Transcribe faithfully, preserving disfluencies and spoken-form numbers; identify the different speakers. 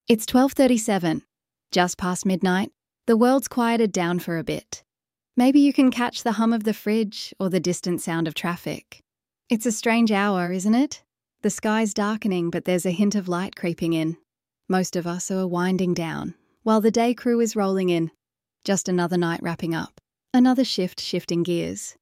Speaker 1: It's twelve thirty-seven. Just past midnight. The world's quieted down for a bit. Maybe you can catch the hum of the fridge or the distant sound of traffic. It's a strange hour, isn't it? The sky's darkening, but there's a hint of light creeping in. Most of us are winding down, while the day crew is rolling in. Just another night wrapping up. Another shift shifting gears.